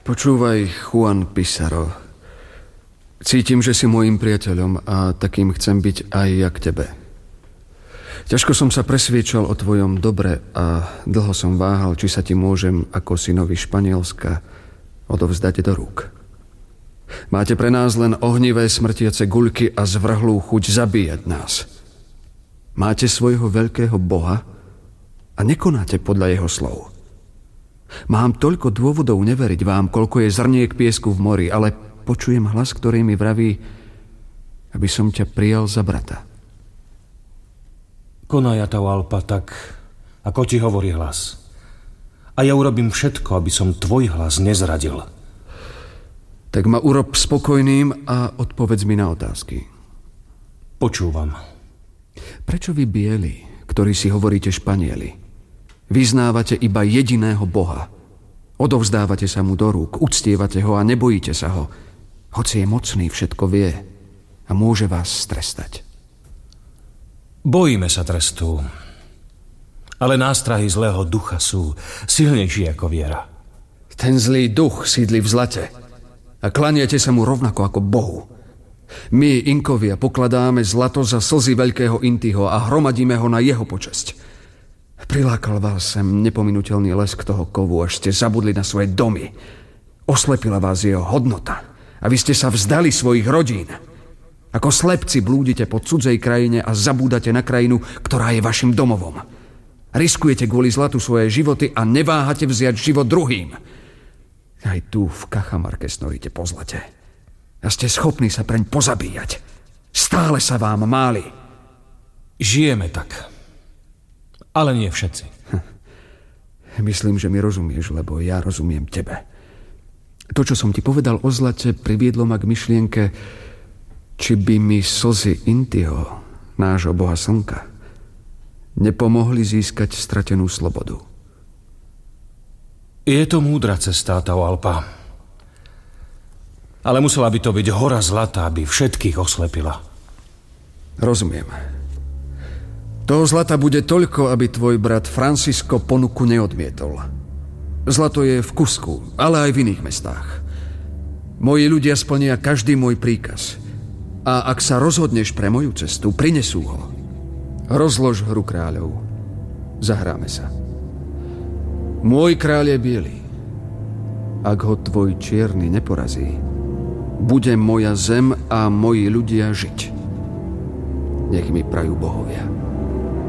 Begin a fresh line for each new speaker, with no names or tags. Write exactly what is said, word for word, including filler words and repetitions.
Počúvaj, Juan Pizarro. Cítim, že si môjim priateľom a takým chcem byť aj ja k tebe. Ťažko som sa presviečal o tvojom dobre a dlho som váhal, či sa ti môžem ako synovi Španielska odovzdať do rúk. Máte pre nás len ohnivé smrtiace guľky a zvrhlú chuť zabíjať nás. Máte svojho veľkého boha a nekonáte podľa jeho slov. Mám toľko dôvodov neveriť vám, koľko je zrniek piesku v mori, ale počujem hlas, ktorý mi vraví, aby som ťa prijal za brata.
Konaj, Atahualpa, tak, ako ti hovorí hlas. A ja urobím všetko, aby som tvoj hlas nezradil.
Tak ma urob spokojným a odpovedz mi na otázky.
Počúvam.
Prečo vy bieli, ktorí si hovoríte Španieli, vyznávate iba jediného Boha? Odovzdávate sa mu do rúk, uctievate ho a nebojíte sa ho, hoci je mocný, všetko vie a môže vás strestať.
Bojíme sa trestu, ale nástrahy zlého ducha sú silnejšie ako viera.
Ten zlý duch sídli v zlate a klaniate sa mu rovnako ako Bohu. My, Inkovia, pokladáme zlato za slzy veľkého Intiho a hromadíme ho na jeho počesť. Prilákal vás sem nepominuteľný lesk toho kovu, až ste zabudli na svoje domy. Oslepila vás jeho hodnota a vy ste sa vzdali svojich rodín. Ako slepci blúdite po cudzej krajine a zabúdate na krajinu, ktorá je vašim domovom. Riskujete kvôli zlatu svoje životy a neváhate vziať život druhým. Aj tu v Cajamarque snoríte po zlate. A ste schopní sa preň pozabíjať. Stále sa vám máli.
Žijeme tak. Ale nie všetci.
Myslím, že mi rozumieš, lebo ja rozumiem tebe. To, čo som ti povedal o zlate, priviedlo ma k myšlienke, či by mi slzy Intiho, nášho boha slnka, nepomohli získať stratenú slobodu.
Je to múdra cesta, Atahualpa. Ale musela by to byť hora zlata, aby všetkých oslepila.
Rozumiem. Toho zlata bude toľko, aby tvoj brat Francisco ponuku neodmietol. Zlato je v Cusku, ale aj v iných mestách. Moji ľudia splnia každý môj príkaz. A ak sa rozhodneš pre moju cestu, prinesú ho. Rozlož hru kráľov. Zahráme sa. Môj kráľ je biely. Ak ho tvoj čierny neporazí, bude moja zem a moji ľudia žiť. Nech mi prajú bohovia.